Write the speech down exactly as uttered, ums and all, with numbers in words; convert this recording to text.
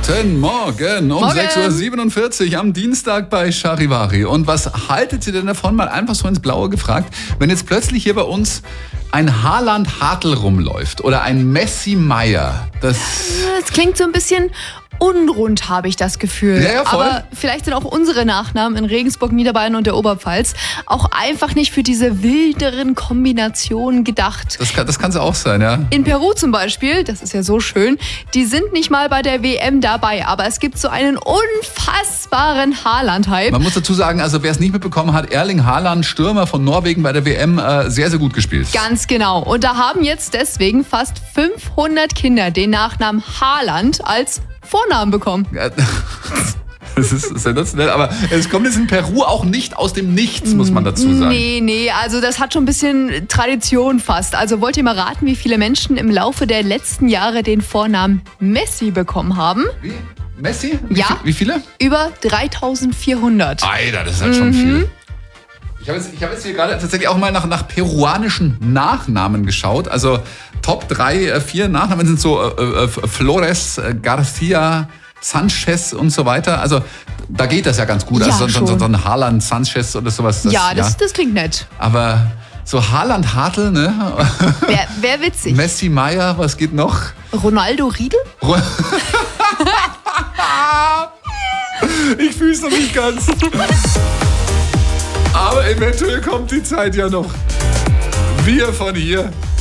Guten Morgen um Morgen. sechs Uhr siebenundvierzig am Dienstag bei Charivari. Und was haltet ihr denn davon, mal einfach so ins Blaue gefragt, wenn jetzt plötzlich hier bei uns ein Haaland Hartl rumläuft oder ein Messi Meier? Das Das klingt so ein bisschen unrund, habe ich das Gefühl. Ja, ja, voll. Aber vielleicht sind auch unsere Nachnamen in Regensburg, Niederbayern und der Oberpfalz auch einfach nicht für diese wilderen Kombinationen gedacht. Das kann, das kann es auch sein, ja. In Peru zum Beispiel, das ist ja so schön, die sind nicht mal bei der W M dabei, aber es gibt so einen unfassbaren Haaland-Hype. Man muss dazu sagen, also wer es nicht mitbekommen hat, Erling Haaland, Stürmer von Norwegen bei der W M, äh, sehr, sehr gut gespielt. Ganz genau. Und da haben jetzt deswegen fast fünfhundert Kinder den Nachnamen Haaland als Vornamen bekommen. Ja, das ist sensationell, aber es kommt jetzt in Peru auch nicht aus dem Nichts, muss man dazu sagen. Nee, nee, also das hat schon ein bisschen Tradition fast. Also wollt ihr mal raten, wie viele Menschen im Laufe der letzten Jahre den Vornamen Messi bekommen haben? Wie? Messi? Wie Ja. viel- Wie viele? Über dreitausendvierhundert. Alter, das ist halt schon viel. Ich habe jetzt, ich hab jetzt hier gerade tatsächlich auch mal nach, nach peruanischen Nachnamen geschaut. Also Top drei, äh, vier Nachnamen sind so äh, äh, Flores, äh, Garcia, Sanchez und so weiter. Also da geht das ja ganz gut. Ja, also so, so, schon. so ein Haaland, Sanchez oder sowas. Das, Ja, das, das klingt nett. Aber so Haaland, Hartl, ne? Wäre wär witzig. Messi, Meier, was geht noch? Ronaldo Riedel? Ich fühle es noch nicht ganz. Aber eventuell kommt die Zeit ja noch. Wir von hier